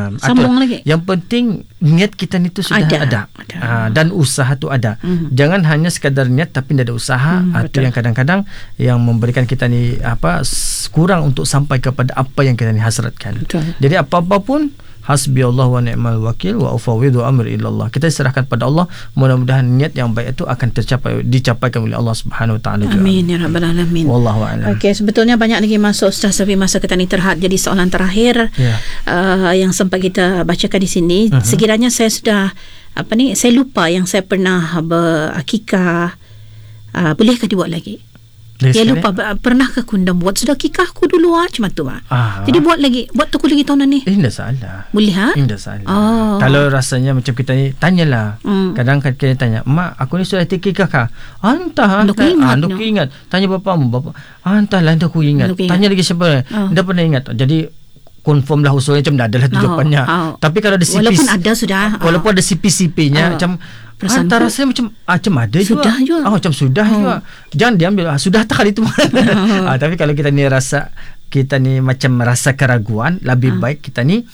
Sambung lagi. Yang penting niat kita ni tu sudah ada. Dan usaha tu ada. Jangan hanya sekadar niat tapi tidak ada usaha. Itu yang kadang-kadang yang memberikan kita ni kurang untuk sampai kepada apa yang kita ni hasratkan. Betul. Jadi apa-apa pun hasbiyallah wa ni'mal wakil wa ufawwidu amri ilallah. Kita serahkan pada Allah. Mudah-mudahan niat yang baik itu akan dicapaikan oleh Allah Subhanahu wa taala juga. Amin ya rabbal alamin. Wallahu a'lam. Okey, sebetulnya banyak lagi masuk Ustaz, tapi masa kita ni terhad. Jadi soalan terakhir yang sempat kita bacakan di sini, sekiranya saya sudah saya lupa yang saya pernah berakikah, bolehkah dibuat lagi? Dia lupa, pernahkah kundang buat sudah akikahku dulu macam tu jadi buat tu lagi tahun ni. Tidak salah. Boleh Tidak salah. Kalau rasanya macam kita ni, tanyalah. Kadang kita tanya, mak aku ni sudah akikah kah? Entah. Aku ingat. Tanya bapamu, bapak. Entahlah, aku ingat. Tanya lagi siapa? Dah pernah ingat. Jadi confirm lah usulnya macam dah adalah tu jawapannya. Tapi kalau ada CP, walaupun ada CP-CP-nya macam antara saya macam ada juga. Macam sudah juga. Jangan diambil sudah tak kali itu. Tapi kalau kita ni rasa kita ni macam rasa keraguan, lebih baik kita ni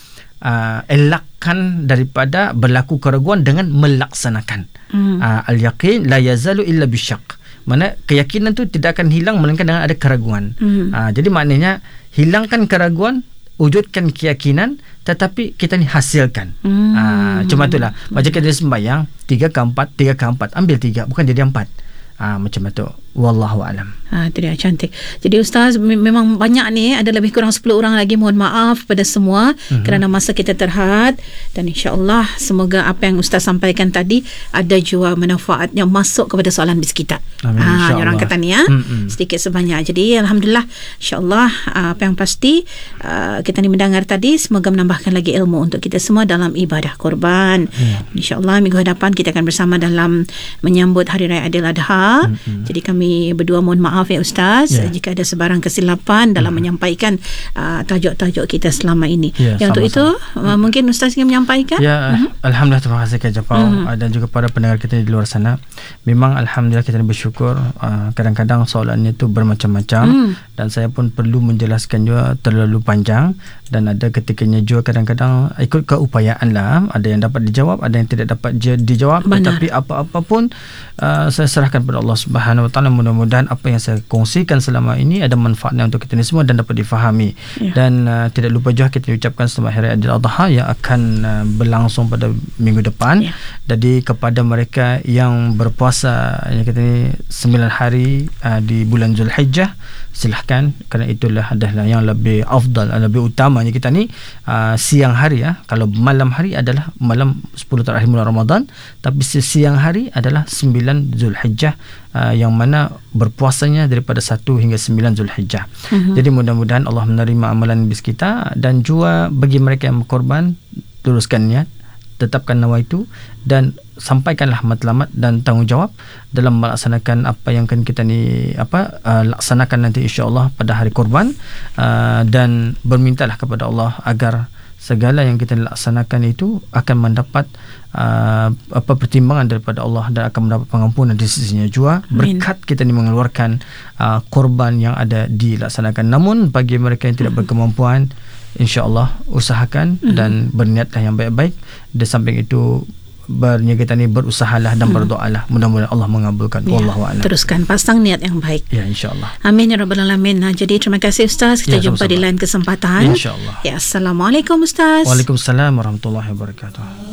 elakkan daripada berlaku keraguan dengan melaksanakan. Al-yaqin la yazalu illa bisyak. Mana keyakinan tu tidak akan hilang melainkan dengan ada keraguan. Jadi maknanya hilangkan keraguan, wujudkan keyakinan, tetapi kita ni hasilkan. Cuma itulah. Macam kita sembahyang 3 ke 4, ambil 3, bukan jadi 4. Macam itu. Wallahu alam. Itu dia, cantik. Jadi Ustaz, memang banyak ni, ada lebih kurang 10 orang lagi. Mohon maaf pada semua kerana masa kita terhad, dan insya-Allah semoga apa yang Ustaz sampaikan tadi ada jua manfaat yang masuk kepada soalan bis kita. Orang kata ni sedikit sebanyak. Jadi alhamdulillah, insya-Allah apa yang pasti kita ni mendengar tadi semoga menambahkan lagi ilmu untuk kita semua dalam ibadah korban. Insya-Allah minggu hadapan kita akan bersama dalam menyambut Hari Raya Aidiladha. Jadi kami berdua mohon maaf ya Ustaz jika ada sebarang kesilapan dalam menyampaikan tajuk-tajuk kita selama ini. Untuk itu mungkin Ustaz ingin menyampaikan. Alhamdulillah, terima kasih Kak Japau dan juga para pendengar kita di luar sana. Memang alhamdulillah kita bersyukur. Kadang-kadang soalannya itu bermacam-macam dan saya pun perlu menjelaskan juga terlalu panjang, dan ada ketikanya juga kadang-kadang ikut keupayaan lah. Ada yang dapat dijawab, ada yang tidak dapat dijawab. Tetapi apa-apa pun saya serahkan pada Allah Subhanahu wa taala. Mudah-mudahan apa yang saya kongsikan selama ini ada manfaatnya untuk kita ni semua dan dapat difahami. Dan tidak lupa juga kita ucapkan selamat Hari Aidiladha yang akan berlangsung pada minggu depan. Jadi kepada mereka yang berpuasa yang kita ni 9 hari di bulan Zulhijjah, silahkan, kerana itulah adalah yang lebih afdal, lebih utamanya kita ni siang hari. Kalau malam hari adalah malam 10 terakhir bulan Ramadan, tapi siang hari adalah 9 Zulhijjah, yang mana berpuasanya daripada 1 hingga 9 Zulhijjah. Jadi mudah-mudahan Allah menerima amalan bis kita, dan juga bagi mereka yang berkorban, teruskan niat, tetapkan nawaitu, dan sampaikanlah matlamat dan tanggungjawab dalam melaksanakan apa yang akan kita ni laksanakan nanti insya-Allah pada hari korban, dan bermintalah kepada Allah agar segala yang kita laksanakan itu akan mendapat pertimbangan daripada Allah dan akan mendapat pengampunan di sisinya juga. Berkat kita ni mengeluarkan korban yang ada dilaksanakan. Namun bagi mereka yang tidak berkemampuan, insya-Allah usahakan dan berniatlah yang baik-baik. Di samping itu kita ni berusahalah dan berdoalah, mudah-mudahan Allah mengabulkan. Wallahu a'lam. Teruskan pasang niat yang baik. Ya, insya-Allah. Amin ya rabbal alamin. Jadi terima kasih Ustaz. Kita jumpa di lain kesempatan. Insya-Allah. Assalamualaikum Ustaz. Waalaikumsalam warahmatullahi wabarakatuh.